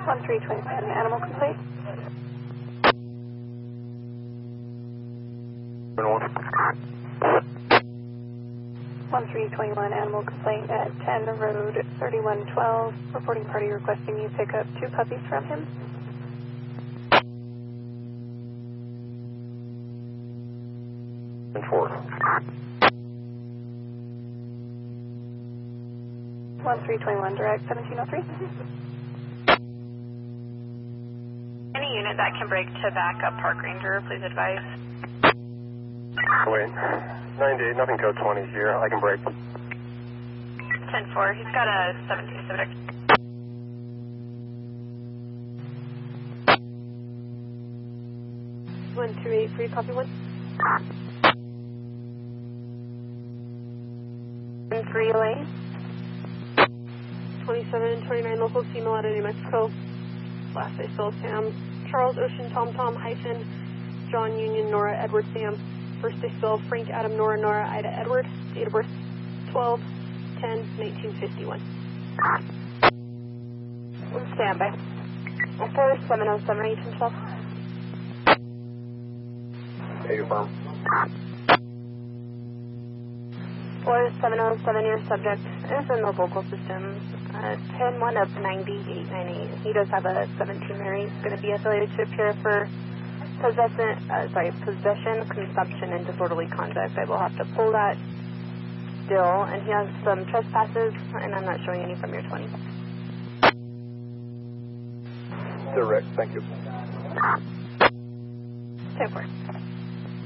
1321, animal complete. 1321, animal complaint at 10 Road 3112. Reporting party requesting you pick up 2 puppies from him. And 4. 1321, direct 1703. Any unit that can break to back up Park Ranger, please advise. Wait, 98, nothing code 20 here. I can break. 10-4, he's got a 17 Civic. One 2-8, free copy 1. 3 Lane. 27 and 29 local female out of New Mexico. Last day still Sam. Charles Ocean Tom Tom hyphen John Union Nora Edward Sam. First day still Frank Adam Nora Nora Ida Edward. Date of birth 12/10/1951. Stand by. 4707, 812. Hey, you firm. 4707, your subject is in the vocal system. 10-1 of 9898. He does have a 17 there. He's going to be affiliated to appear for possession, consumption, and disorderly conduct. I will have to pull that still, and he has some trespasses, and I'm not showing any from your 20. Direct, thank you. 10-4.